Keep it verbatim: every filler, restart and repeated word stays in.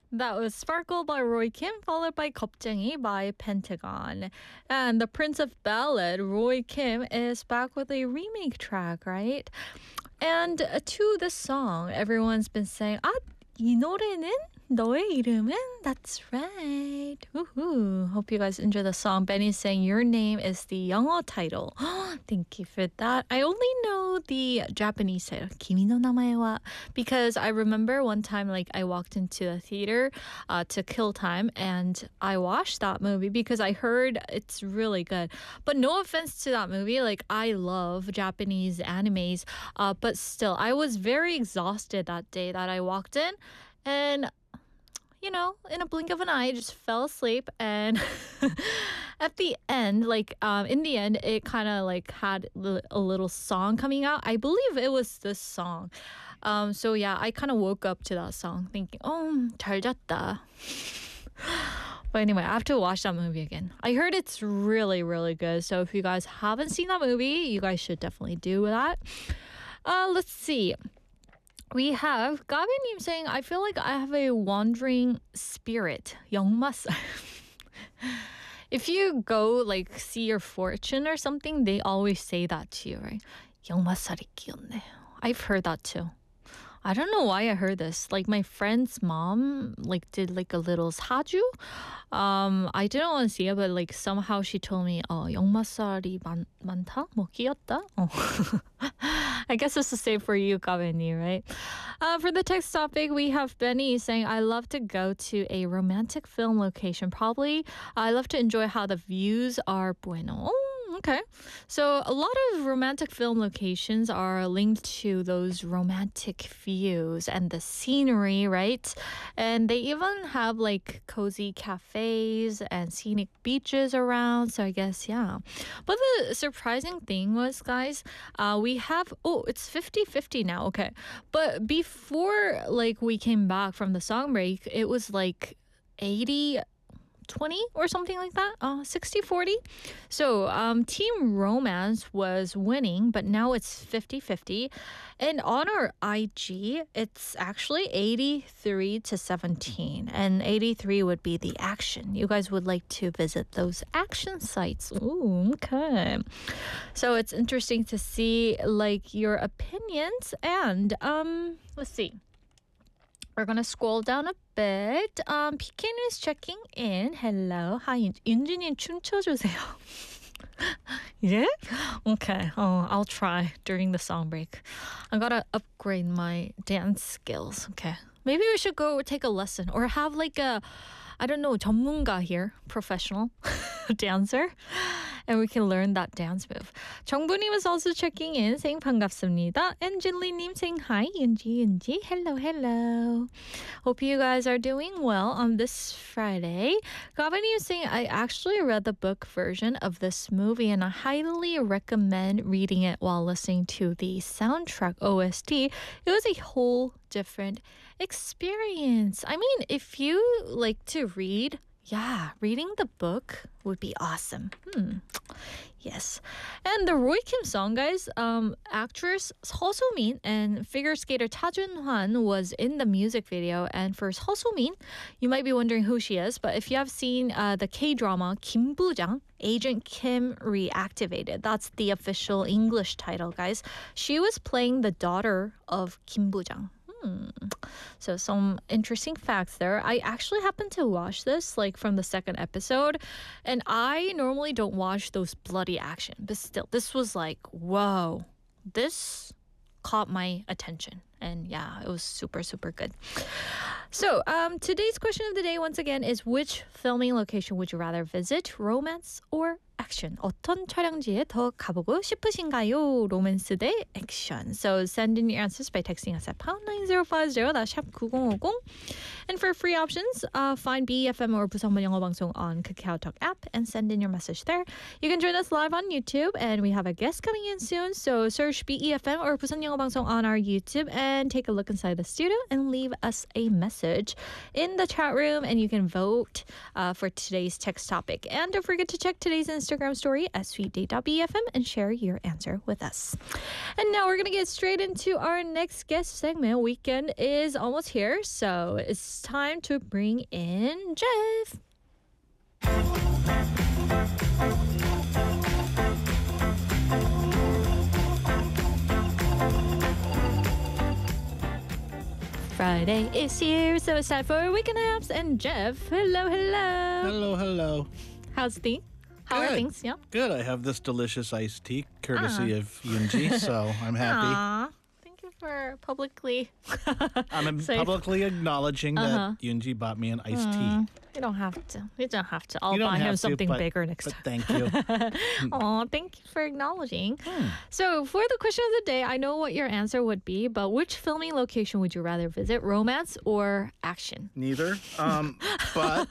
That was Sparkle by Roy Kim, followed by 겁쟁이 by Pentagon. And the Prince of Ballad, Roy Kim, is back with a remake track, right? And uh, to the song, everyone's been saying, 아, 이 노래는 너의 이름은? That's right. Woohoo. Hope you guys enjoy the song. Benny's saying your name is the 영어 title. Thank you for that. I only know the Japanese title, Kimi no Namae wa, because I remember one time like I walked into the theater uh, to kill time and I watched that movie because I heard it's really good. But no offense to that movie, like I love Japanese animes, uh, but still I was very exhausted that day that I walked in. And, you know, in a blink of an eye, I just fell asleep. And at the end, like, um, in the end, it kind of like had a little song coming out. I believe it was this song. Um, so yeah, I kind of woke up to that song thinking, oh, 잘 잤다. But anyway, I have to watch that movie again. I heard it's really, really good. So if you guys haven't seen that movie, you guys should definitely do that. Uh, let's see. We have Gabi님 saying, I feel like I have a wandering spirit. 영마살. If you go like see your fortune or something, they always say that to you, right? 영마살이 끼었네. I've heard that too. I don't know why I heard this. Like my friend's mom like did like a little 사주. Um, I didn't want to see it, but like somehow she told me, "어 영마살이 많 많다, 뭐 끼었다." Oh. I guess it's the same for you, Kaveni, right? Uh, for the text topic, we have Benny saying, I love to go to a romantic film location. Probably, I love to enjoy how the views are bueno. Oh, okay. So a lot of romantic film locations are linked to those romantic views and the scenery, right? And they even have like cozy cafes and scenic beaches around. So I guess, yeah. But the surprising thing was, guys, uh, we have, oh, it's fifty-fifty now. Okay. But before like we came back from the song break, it was like eighty twenty or something like that, uh, sixty forty. So um, Team Romance was winning, but now it's fifty-fifty. And on our I G, it's actually eighty-three to seventeen. And eighty-three would be the action. You guys would like to visit those action sites. Ooh, okay. So it's interesting to see like your opinions. And um, let's see. We're going to scroll down a bit. Um, Pikin is checking in. Hello. Hi, 윤주님 춤춰주세요. Yeah? Okay. Oh, I'll try during the song break. I gotta upgrade my dance skills. Okay. Maybe we should go take a lesson or have like a, I don't know, 전문가 here, professional dancer. And we can learn that dance move. 정부님 is also checking in, saying 반갑습니다. And Jinli님 saying hi, Yunji, Yunji. Hello, hello. Hope you guys are doing well on this Friday. Gavani is saying, I actually read the book version of this movie and I highly recommend reading it while listening to the soundtrack O S T. It was a whole different experience. I mean, if you like to read, yeah, reading the book would be awesome. Hmm. Yes. And the Roy Kim song, guys, um, actress Seo So-min and figure skater Ta Jun-hwan was in the music video. And for Seo So-min, you might be wondering who she is. But if you have seen uh, the K-drama Kim Bujang, Agent Kim Reactivated, that's the official English title, guys. She was playing the daughter of Kim Bujang. Hmm. So some interesting facts there. I actually happened to watch this like from the second episode, and I normally don't watch those bloody action, but still, this was like, whoa, this caught my attention. And yeah, it was super, super good. So um, today's question of the day, once again, is which filming location would you rather visit, romance or action? 어떤 촬영지에 더 가보고 싶으신가요? 로맨스 대 액션. So send in your answers by texting us at pound nine zero five zero, that's 샵 구공오공. And for free options, uh, find B E F M or 부산문 영어 방송 on KakaoTalk app and send in your message there. You can join us live on YouTube, and we have a guest coming in soon. So search B E F M or 부산 영어 방송 on our YouTube and take a look inside the studio and leave us a message in the chat room, and you can vote uh, for today's text topic. And don't forget to check today's Instagram Instagram story, S V D dot B F M, and share your answer with us. And now we're going to get straight into our next guest segment. Weekend is almost here, so it's time to bring in Jeff. Friday is here, so it's time for Weekend Apps. And Jeff, hello, hello. Hello, hello. How's things? How are Good. things? Yeah. Good. I have this delicious iced tea courtesy Ah. of Yoonji, so I'm happy. Aw, thank you for publicly. I'm Say- acknowledging acknowledging Uh-huh. that Yoonji bought me an iced tea. Mm, you don't have to. You don't have to. I'll You don't buy him have to, something but- bigger next But time. thank you. Aw, thank you for acknowledging. Hmm. So, for the question of the day, I know what your answer would be, but which filming location would you rather visit, romance or action? Neither. Um, but